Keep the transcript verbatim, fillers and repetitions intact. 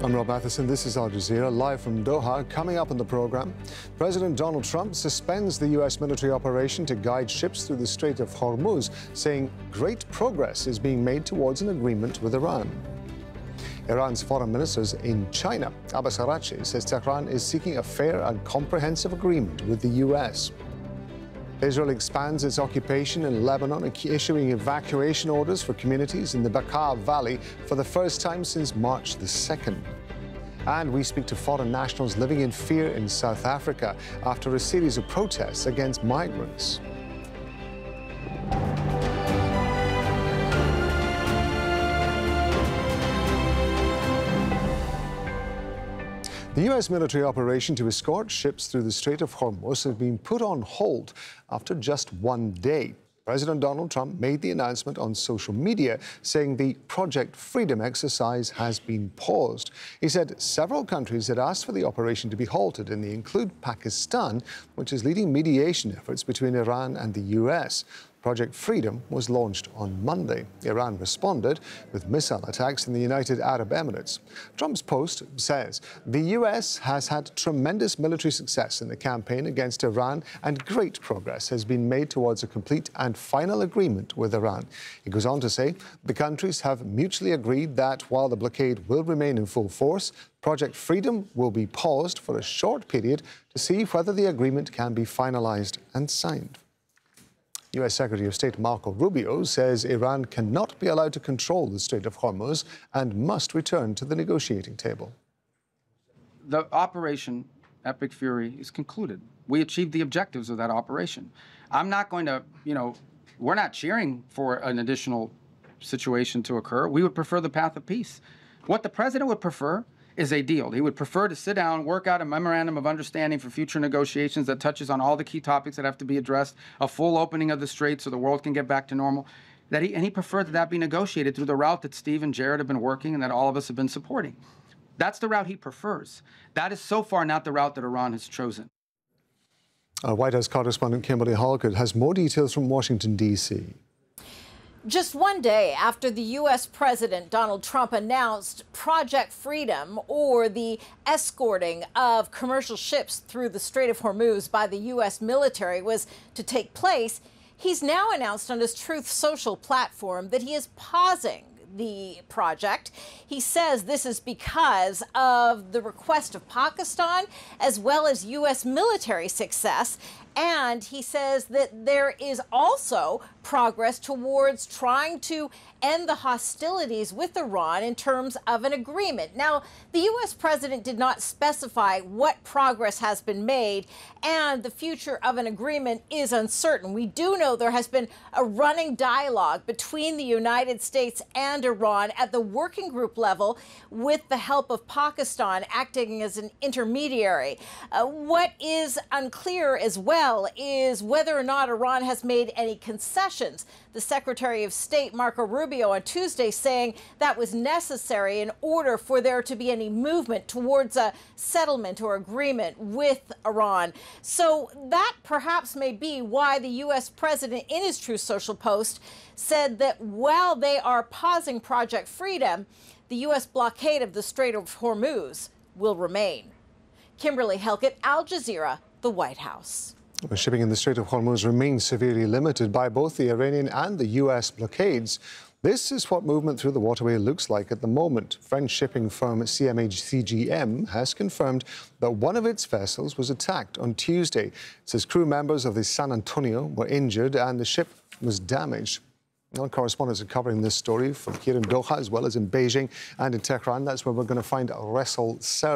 I'm Rob Matheson. This is Al Jazeera, live from Doha. Coming up on the program, President Donald Trump suspends the U S military operation to guide ships through the Strait of Hormuz, saying great progress is being made towards an agreement with Iran. Iran's foreign ministers in China, Abbas Araghchi, says Tehran is seeking a fair and comprehensive agreement with the U S. Israel expands its occupation in Lebanon, issuing evacuation orders for communities in the Bekaa Valley for the first time since March the second. And we speak to foreign nationals living in fear in South Africa after a series of protests against migrants. The U S military operation to escort ships through the Strait of Hormuz has been put on hold after just one day. President Donald Trump made the announcement on social media, saying the Project Freedom exercise has been paused. He said several countries had asked for the operation to be halted, and they include Pakistan, which is leading mediation efforts between Iran and the U S. Project Freedom was launched on Monday. Iran responded with missile attacks in the United Arab Emirates. Trump's post says the U S has had tremendous military success in the campaign against Iran, and great progress has been made towards a complete and final agreement with Iran. He goes on to say the countries have mutually agreed that while the blockade will remain in full force, Project Freedom will be paused for a short period to see whether the agreement can be finalized and signed. U S Secretary of State Marco Rubio says Iran cannot be allowed to control the Strait of Hormuz and must return to the negotiating table. The operation Epic Fury is concluded. We achieved the objectives of that operation. I'm not going to, you know, we're not cheering for an additional situation to occur. We would prefer the path of peace. What the president would prefer is a deal. He would prefer to sit down, work out a memorandum of understanding for future negotiations that touches on all the key topics that have to be addressed, a full opening of the strait so the world can get back to normal. That he, and he preferred that that be negotiated through the route that Steve and Jared have been working and that all of us have been supporting. That's the route he prefers. That is so far not the route that Iran has chosen. Our White House correspondent Kimberly Halkett has more details from Washington, D C Just one day after the U S President Donald Trump announced Project Freedom, or the escorting of commercial ships through the Strait of Hormuz by the U S military, was to take place, he's now announced on his Truth Social platform that he is pausing the project. He says this is because of the request of Pakistan as well as U S military success. And he says that there is also progress towards trying to end the hostilities with Iran in terms of an agreement. Now, the U S president did not specify what progress has been made, and the future of an agreement is uncertain. We do know there has been a running dialogue between the United States and Iran at the working group level, with the help of Pakistan acting as an intermediary. Uh, what is unclear as well is whether or not Iran has made any concessions. The Secretary of State, Marco Rubio, on Tuesday saying that was necessary in order for there to be any movement towards a settlement or agreement with Iran. So that perhaps may be why the U S president, in his Truth Social post, said that while they are pausing Project Freedom, the U S blockade of the Strait of Hormuz will remain. Kimberly Halkett, Al Jazeera, the White House. Shipping in the Strait of Hormuz remains severely limited by both the Iranian and the U S blockades. This is what movement through the waterway looks like at the moment. French shipping firm C M A C G M has confirmed that one of its vessels was attacked on Tuesday. It says crew members of the San Antonio were injured and the ship was damaged. Our correspondents are covering this story from here in Doha as well as in Beijing and in Tehran. That's where we're going to find Ressel Ser